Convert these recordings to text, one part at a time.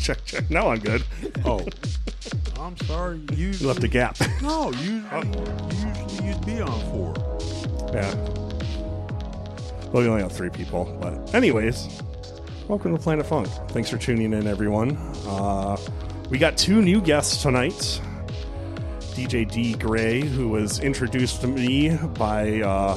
check. Now I'm good. Oh, I'm sorry. You left a gap. No, usually you'd be on 4. Yeah. Well, we only have 3 people. But anyways, welcome to Planet Funk. Thanks for tuning in, everyone. We got 2 new guests tonight. DJ D. Gray, who was introduced to me by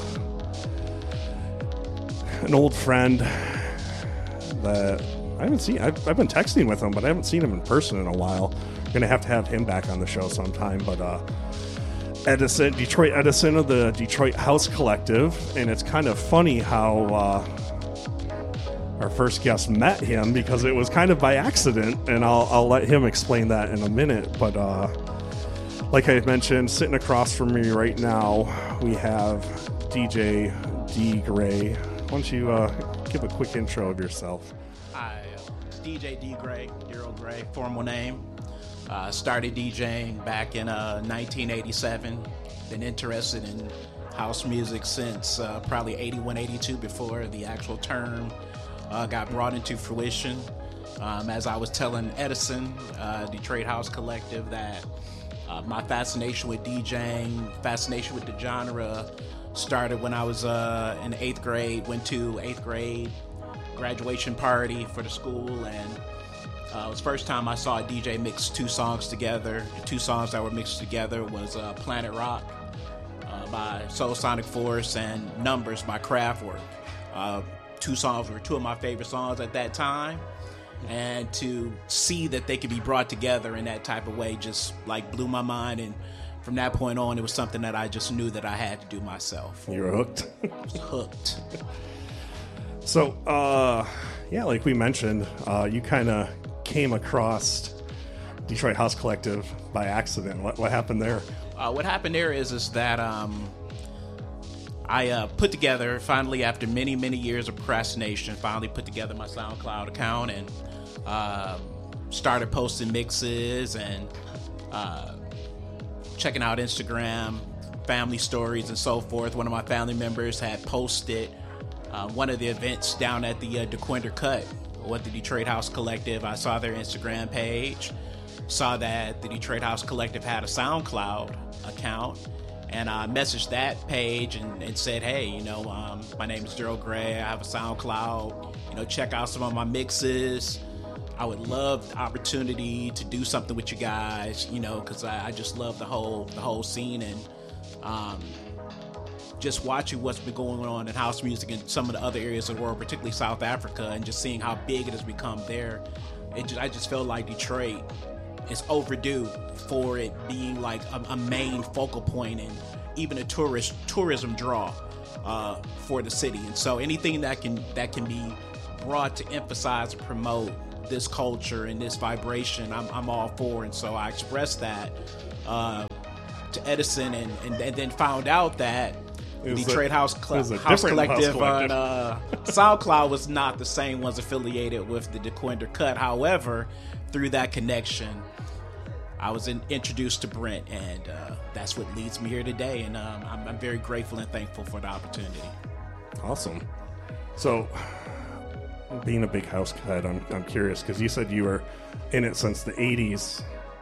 an old friend that I haven't seen. I've been texting with him, but I haven't seen him in person in a while. I'm going to have him back on the show sometime. But Detroit Edison of the Detroit House Collective. And it's kind of funny how our first guest met him, because it was kind of by accident. And I'll let him explain that in a minute. But like I mentioned, sitting across from me right now, we have DJ D. Gray. Why don't you give a quick intro of yourself? Hi, DJ D. Gray, Daryl Gray, formal name. Started DJing back in 1987. Been interested in house music since probably 81, 82, before the actual term got brought into fruition. As I was telling Edison, Detroit House Collective, that my fascination with DJing, fascination with the genre, started when I was in 8th grade. Went to 8th grade graduation party for the school, and it was the first time I saw a DJ mix 2 songs together. The 2 songs that were mixed together was Planet Rock by Soul Sonic Force and Numbers by Kraftwerk. 2 songs were 2 of my favorite songs at that time, and to see that they could be brought together in that type of way just like blew my mind. And from that point on, it was something that I just knew that I had to do myself. You were hooked. Hooked. So, yeah, like we mentioned, you kind of came across Detroit House Collective by accident. What happened there? What happened there is that I put together, finally, after many, many years of procrastination, finally put together my SoundCloud account and started posting mixes and checking out Instagram, family stories, and so forth. One of my family members had posted one of the events down at the DeQuinder Cut with the Detroit House Collective. I saw their Instagram page, saw that the Detroit House Collective had a SoundCloud account, and I messaged that page and said, hey, my name is Daryl Gray. I have a SoundCloud. Check out some of my mixes. I would love the opportunity to do something with you guys, because I just love the whole scene, and just watching what's been going on in house music in some of the other areas of the world, particularly South Africa, and just seeing how big it has become there. I just felt like Detroit is overdue for it being like a main focal point and even a tourism draw for the city. And so anything that can be brought to emphasize and promote this culture and this vibration, I'm all for. And so I expressed that to Edison, and then found out that Detroit House Collective on SoundCloud was not the same ones affiliated with the DeQuinder Cut. However, through that connection, I was introduced to Brent, and that's what leads me here today. And I'm very grateful and thankful for the opportunity. Awesome. So, being a big house cat, I'm curious, because you said you were in it since the 80s.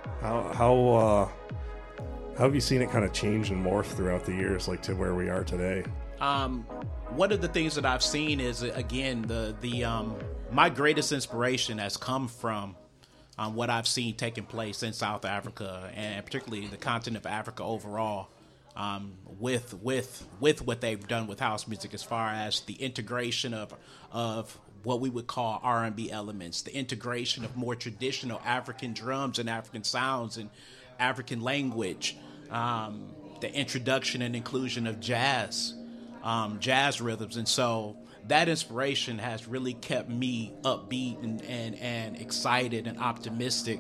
How have you seen it kind of change and morph throughout the years, like to where we are today? One of the things that I've seen is, again, the my greatest inspiration has come from what I've seen taking place in South Africa, and particularly the continent of Africa overall, with what they've done with house music, as far as the integration of what we would call R&B elements, the integration of more traditional African drums and African sounds and African language, the introduction and inclusion of jazz rhythms. And so that inspiration has really kept me upbeat and excited and optimistic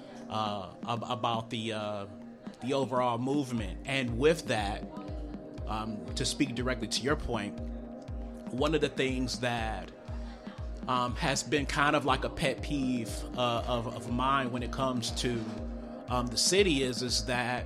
about the overall movement. And with that, to speak directly to your point, one of the things that has been kind of like a pet peeve of mine when it comes to the city is that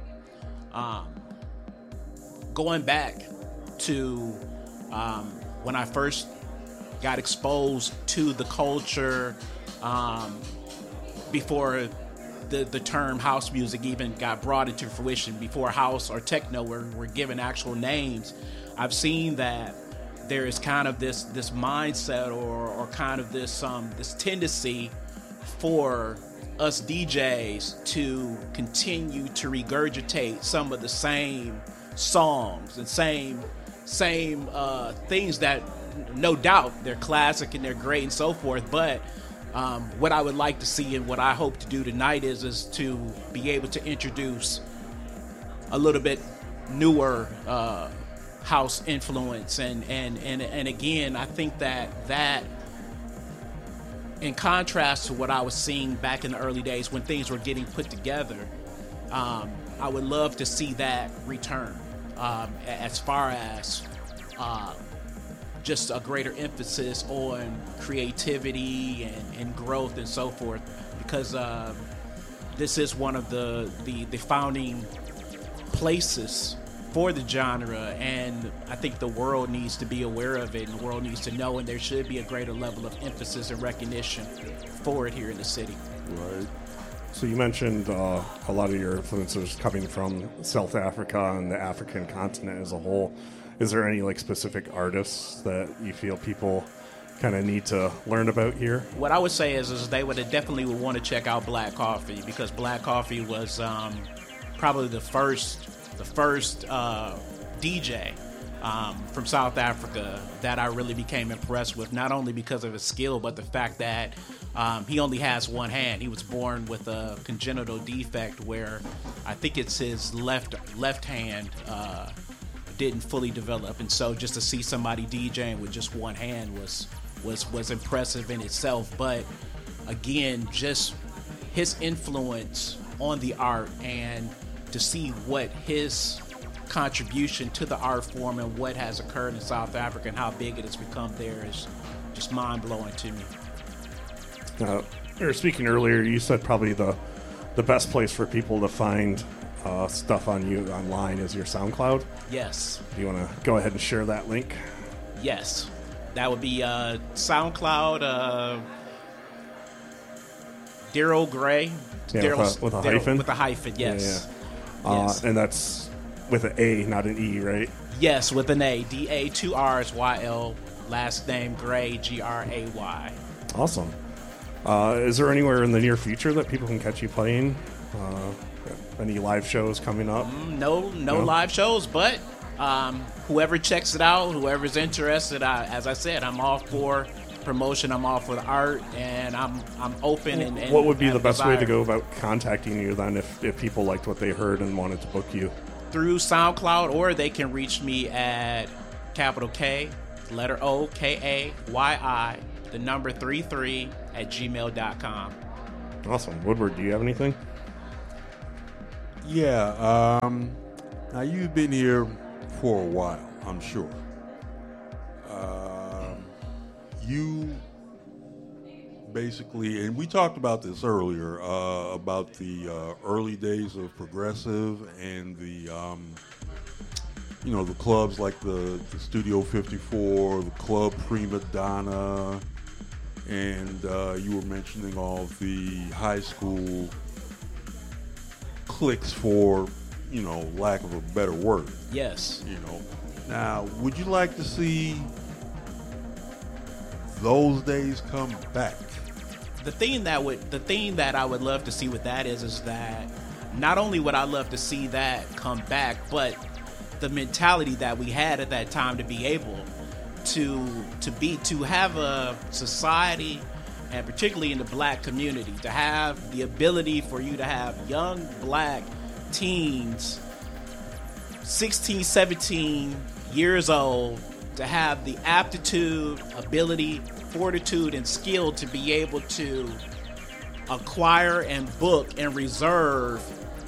going back to when I first got exposed to the culture, before the term house music even got brought into fruition, before house or techno were given actual names. I've seen that there is kind of this mindset or kind of this tendency for us DJs to continue to regurgitate some of the same songs and same things that no doubt they're classic and they're great and so forth, but what I would like to see and what I hope to do tonight is to be able to introduce a little bit newer house influence and again, I think that in contrast to what I was seeing back in the early days when things were getting put together, I would love to see that return as far as just a greater emphasis on creativity and growth and so forth, because this is one of the founding places for the genre, and I think the world needs to be aware of it, and the world needs to know, and there should be a greater level of emphasis and recognition for it here in the city. Right. So you mentioned a lot of your influences coming from South Africa and the African continent as a whole. Is there any specific artists that you feel people kind of need to learn about here? What I would say is they would definitely want to check out Black Coffee, because Black Coffee was probably the first DJ from South Africa that I really became impressed with, not only because of his skill, but the fact that he only has one hand. He was born with a congenital defect where I think it's his left hand didn't fully develop, and so just to see somebody DJing with just one hand was impressive in itself. But again, just his influence on the art and to see what his contribution to the art form and what has occurred in South Africa and how big it has become there is just mind-blowing to me. We were speaking earlier, you said probably the best place for people to find stuff on you online is your SoundCloud. Yes. Do you want to go ahead and share that link? Yes. That would be SoundCloud, Daryl Gray. Yeah, with a hyphen? With a hyphen, yes. Yeah. Yes. And that's with an A, not an E, right? Yes, with an A. D-A, 2 R's, Y-L, last name Gray, G-R-A-Y. Awesome. Is there anywhere in the near future that people can catch you playing? Any live shows coming up? No live shows, but whoever checks it out, whoever's interested, as I said, I'm all for promotion, I'm all for the art, and I'm open. And what would be the best way to go about contacting you then if people liked what they heard and wanted to book you? Through SoundCloud, or they can reach me at capital K, letter O, K-A-Y-I, the number 33 at gmail.com. Awesome. Woodward, do you have anything? Yeah. Now, you've been here for a while, I'm sure. You basically, and we talked about this earlier, about the early days of progressive and the clubs like the Studio 54, the Club Prima Donna, and you were mentioning all the high school cliques, for lack of a better word. Yes. Now, would you like to see those days come back? The thing that I would love to see with that is that not only would I love to see that come back, but the mentality that we had at that time to be able to have a society, and particularly in the black community, to have the ability for you to have young black teens, 16, 17 years old, to have the aptitude, ability, fortitude, and skill to be able to acquire and book and reserve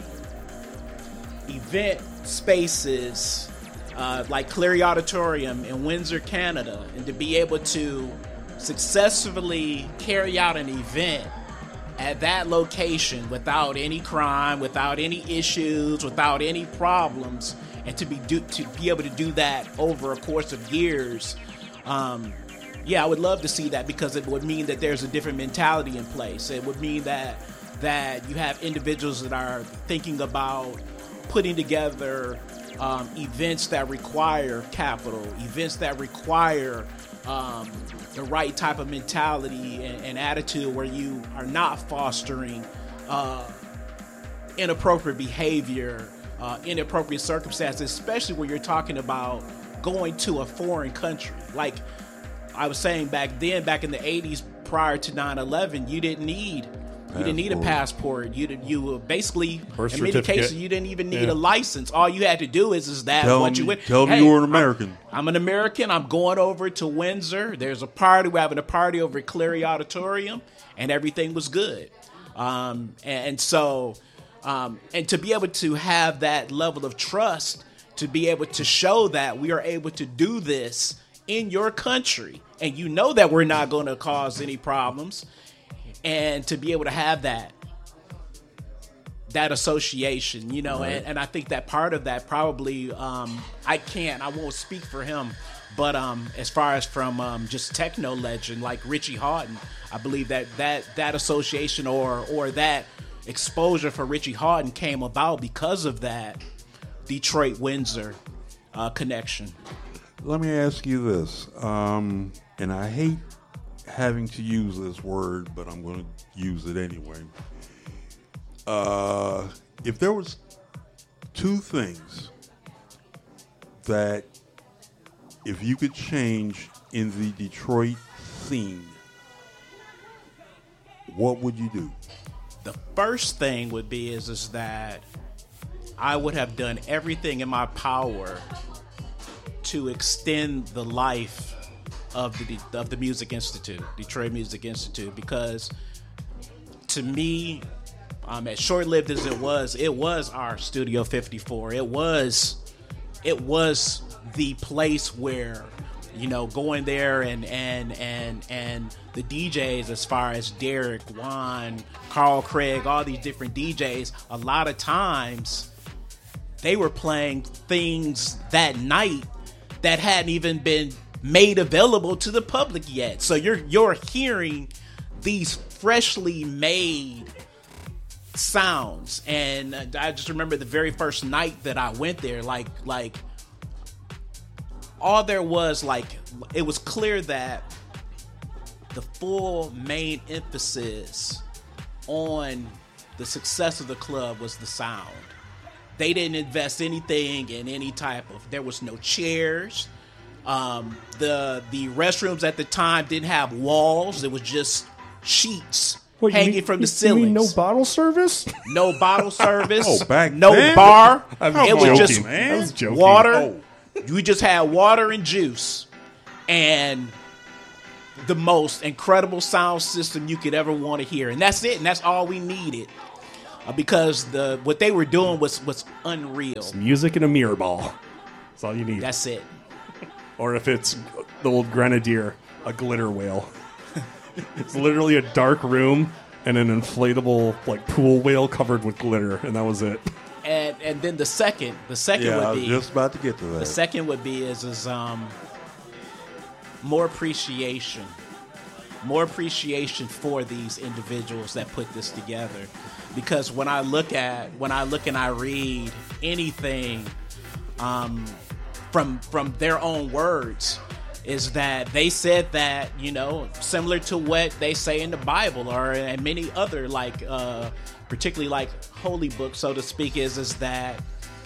event spaces like Cleary Auditorium in Windsor, Canada, and to be able to successfully carry out an event at that location without any crime, without any issues, without any problems, and to be able to do that over a course of years, Yeah, I would love to see that, because it would mean that there's a different mentality in place. It would mean that you have individuals that are thinking about putting together events that require capital, events that require the right type of mentality and attitude, where you are not fostering inappropriate behavior, inappropriate circumstances, especially when you're talking about going to a foreign country. Like I was saying back in the 80s, prior to 9/11, you didn't need a passport. You basically, Birth in many certificate. cases, you didn't even need a license. All you had to do is that Tell what them you went. you Hey, were an American. I'm an American. I'm going over to Windsor. There's a party. We're having a party over at Cleary Auditorium, and everything was good. And to be able to have that level of trust, to be able to show that we are able to do this in your country, and you know that we're not going to cause any problems, and to be able to have that association, right. and I think that part of that probably, I won't speak for him, but as far as from just techno legend like Richie Hawtin, I believe that association or that exposure for Richie Hawtin came about because of that Detroit Windsor connection. Let me ask you this, and I hate having to use this word, but I'm going to use it anyway. If there was two things that if you could change in the Detroit scene, what would you do? The first thing would be is that I would have done everything in my power to extend the life of the Music Institute, Detroit Music Institute, because to me, as short-lived as it was our Studio 54. It was the place where, going there and the DJs, as far as Derek, Juan, Carl Craig, all these different DJs, a lot of times they were playing things that night that hadn't even been made available to the public yet. So you're hearing these freshly made sounds, and I just remember the very first night that I went there, like all there was, it was clear that the full main emphasis on the success of the club was the sound. They didn't invest anything in any type of, there was no chairs. The restrooms at the time didn't have walls. It was just sheets hanging from the ceilings. You mean no bottle service? No bottle service. Oh, back no then? bar. It was just man. I was joking. water. We just had water and juice, and the most incredible sound system you could ever want to hear, and that's it. And that's all we needed, because what they were doing was unreal. It's music and a mirror ball. That's all you need. That's it. Or if it's the old Grenadier, a glitter whale. It's literally a dark room and an inflatable pool whale covered with glitter, and that was it. And then the second Yeah, would I was be just about to get to that. the second would be is more appreciation for these individuals that put this together, because when I look and I read anything from their own words, is that they said that, similar to what they say in the Bible or in many other particularly holy books, so to speak, is that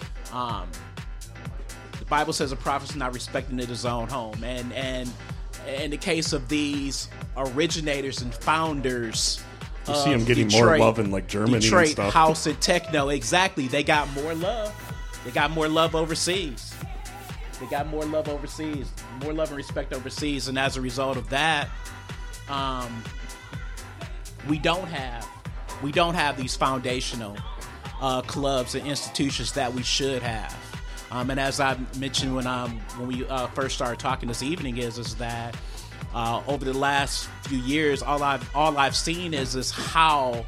the Bible says a prophet's not respected in his own home, and in the case of these originators and founders, you see them getting Detroit, more love in Germany Detroit and stuff. house and techno. Exactly, they got more love. They got more love overseas. They got more love overseas, more love and respect overseas, and as a result of that, we don't have these foundational clubs and institutions that we should have. And as I mentioned when we first started talking this evening, is that over the last few years, all I've seen is how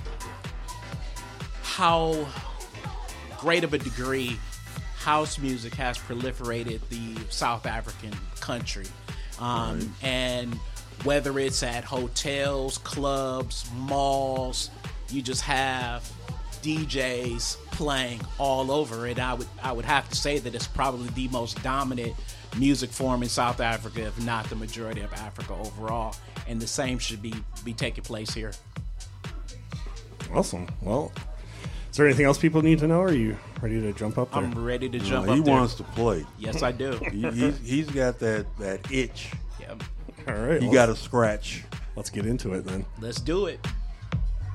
great of a degree house music has proliferated the South African country. And whether it's at hotels, clubs, malls, you just have DJs playing all over it. I would have to say that it's probably the most dominant music form in South Africa, if not the majority of Africa overall. And the same should be taking place here. Awesome. Well, is there anything else people need to know? Or are you ready to jump up there? I'm ready to jump up He there. wants to play. Yes, I do. He's got that itch. Yep. All right. He got a scratch. Let's get into it then. Let's do it.